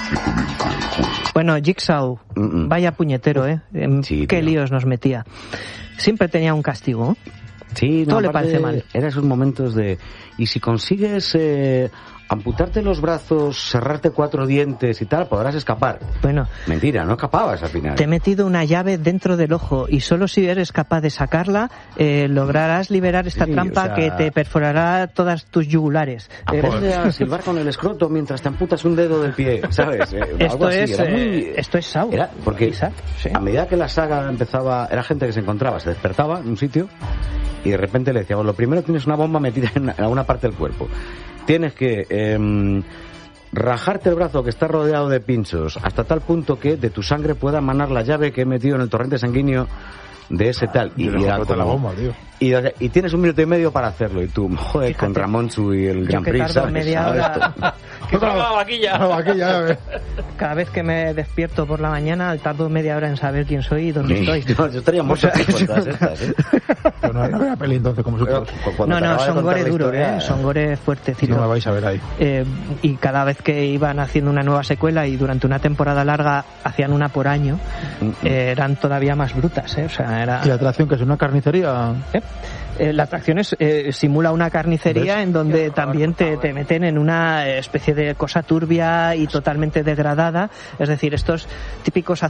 Bueno, Jigsaw, vaya puñetero, ¿eh? Sí, qué tío. líos nos metía. Siempre tenía un castigo, ¿eh? Sí, Todo le parece mal. Eran esos momentos de... Y si consigues amputarte los brazos, cerrarte 4 dientes y tal, podrás escapar. Bueno, Mentira, no escapabas al final. te he metido una llave dentro del ojo y solo si eres capaz de sacarla lograrás liberar esta Sí, trampa o sea, que te perforará todas tus yugulares. Aprende a silbar con el escroto mientras te amputas un dedo del pie, ¿sabes? Algo así. Esto es Saw. Era porque Isaac, sí. a medida que la saga empezaba, era gente que se encontraba, se despertaba en un sitio y de repente le decíamos, lo primero tienes una bomba metida en alguna parte del cuerpo. Tienes que rajarte el brazo que está rodeado de pinchos hasta tal punto que de tu sangre pueda emanar la llave que he metido en el torrente sanguíneo de ese tal. Y le era explota la como- bomba, tío. y tienes 1 minuto y medio para hacerlo. Y tú, joder, Fíjate, con Ramonchu y el yo Grand que Prix, tardo ¿sabes? media ¿Sabes hora. esto? ¡Que salga la vaquilla! No, aquí ya ves. Cada vez que me despierto por la mañana tardo media hora en saber quién soy y dónde Sí, estoy. yo estaría muerto O sea, por todas estas, ¿eh? Pero no veo la peli entonces como vosotros. Cuando No, te acababa de son contar gore la duro, historia, son gore fuertecito. No me vais a ver ahí. Y cada vez que iban haciendo una nueva secuela y durante una temporada larga hacían una por año, eran todavía más brutas, ¿eh? O sea, era... ¿Y la atracción que es una carnicería? La atracción simula una carnicería en donde también te meten en una especie de cosa turbia y totalmente degradada, es decir, estos típicos